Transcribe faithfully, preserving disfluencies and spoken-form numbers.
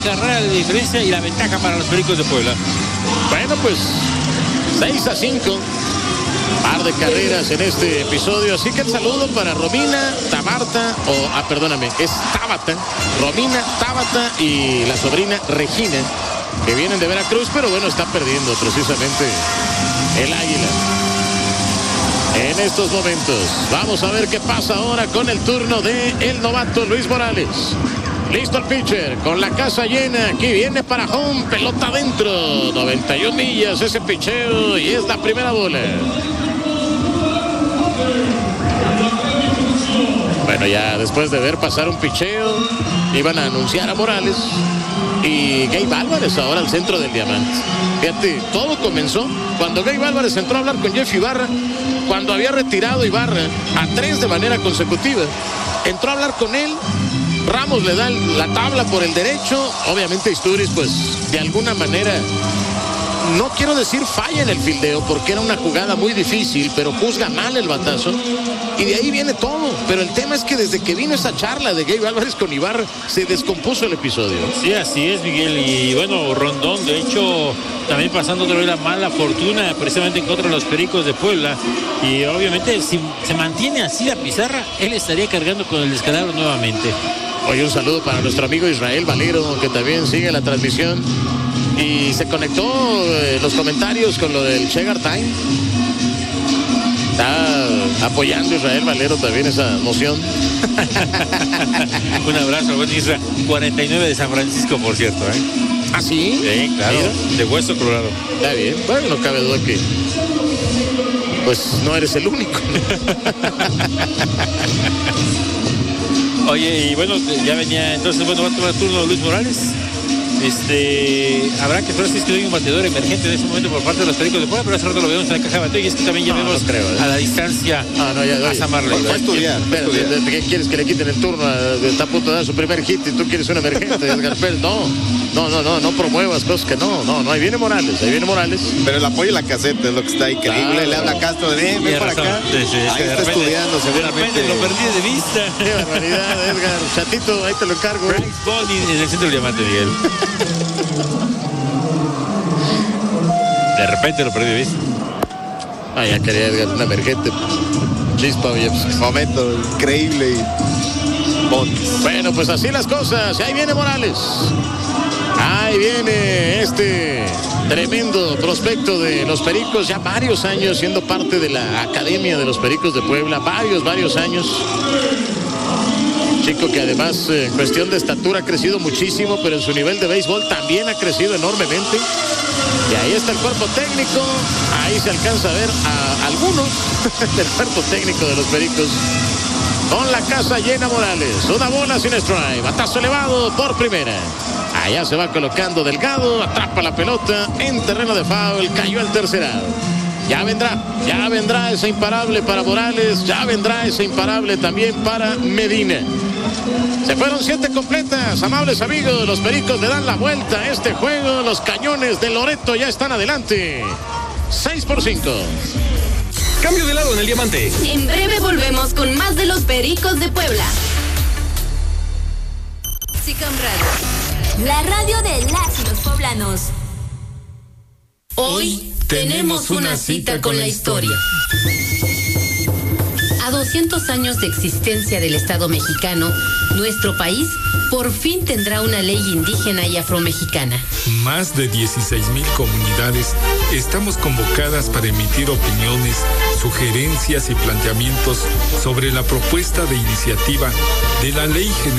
carrera de diferencia y la ventaja para los Pericos de Puebla. Bueno, pues seis a cinco. Par de carreras en este episodio, así que el saludo para Romina, Tabata, o, ah, perdóname, es Tabata, Romina, Tabata y la sobrina Regina, que vienen de Veracruz, pero bueno, está perdiendo precisamente el Águila en estos momentos. Vamos a ver qué pasa ahora con el turno de el novato Luis Morales. Listo el pitcher, con la casa llena, aquí viene para home, pelota adentro, noventa y una millas ese picheo y es la primera bola. Bueno, ya después de ver pasar un picheo, iban a anunciar a Morales y Gabe Álvarez ahora al centro del diamante. Fíjate, todo comenzó cuando Gabe Álvarez entró a hablar con Jeff Ibarra, cuando había retirado Ibarra a tres de manera consecutiva. Entró a hablar con él, Ramos le da la tabla por el derecho, obviamente Isturiz pues de alguna manera, no quiero decir falla en el fildeo porque era una jugada muy difícil, pero juzga mal el batazo y de ahí viene todo. Pero el tema es que desde que vino esa charla de Gabe Álvarez con Ibarra se descompuso el episodio. Sí, así es, Miguel. Y bueno, Rondón, de hecho, también pasando otra vez la mala fortuna precisamente en contra de los Pericos de Puebla. Y obviamente si se mantiene así la pizarra, él estaría cargando con el descalabro nuevamente. Oye, un saludo para nuestro amigo Israel Valero, que también sigue la transmisión y se conectó en eh, los comentarios con lo del Chegar Time. Está apoyando Israel Valero también esa moción. Un abrazo, buen Isra. cuarenta y nueve de San Francisco, por cierto, ¿eh? ¿Ah, sí? Sí, claro. Mira. De Hueso Colorado. Está bien. Bueno, no cabe duda que pues no eres el único. Oye, y bueno, ya venía, entonces, bueno, va a tomar turno Luis Morales. Este, habrá que esperar si es que hay un bateador emergente en ese momento por parte de los Pericos de Puebla, pero hace rato lo vemos en la caja de bateo y es que también ya no, vemos no creo, ¿eh? A la distancia ah, no, ya, a Sam Marley. Va a estudiar. Espera, ¿qué quieres que le quiten el turno? Está a punto de dar su primer hit y tú quieres un emergente, Edgar Pérez. No, no, no, no, no promuevas cosas que no, no, no, ahí viene Morales, ahí viene Morales. Pero el apoyo en la caseta es lo que está increíble. Claro. Le habla a Castro de ven, ven para acá. Sí, sí, ahí está repente, estudiando seguramente. De repente lo perdí de vista. Qué barbaridad, Edgar. Chatito, ahí te lo encargo. Bryce Bonnie en el centro del diamante, Miguel. De repente lo perdí de vista. Ah, ya quería Edgar, un emergente. Chispa, oye, pues, momento increíble. Y... bueno, pues así las cosas. Ahí viene Morales. Ahí viene este tremendo prospecto de los Pericos. Ya varios años siendo parte de la Academia de los Pericos de Puebla. Varios, varios años. Chico que además eh, en cuestión de estatura ha crecido muchísimo, pero en su nivel de béisbol también ha crecido enormemente. Y ahí está el cuerpo técnico, ahí se alcanza a ver a algunos del cuerpo técnico de los Pericos. Con la casa llena Morales, una bola sin strike, batazo elevado por primera. Allá se va colocando Delgado, atrapa la pelota en terreno de foul, cayó el tercerado. Ya vendrá, ya vendrá ese imparable para Morales, ya vendrá ese imparable también para Medina. Se fueron siete completas, amables amigos, los Pericos le dan la vuelta a este juego, los Cañones de Loreto ya están adelante, seis por cinco. Cambio de lado en el diamante. En breve volvemos con más de los Pericos de Puebla. Sicam Radio, la radio de las y los poblanos. Hoy tenemos una cita con la historia. A doscientos años de existencia del Estado mexicano, nuestro país por fin tendrá una ley indígena y afromexicana. Más de dieciséis mil comunidades estamos convocadas para emitir opiniones, sugerencias y planteamientos sobre la propuesta de iniciativa de la Ley General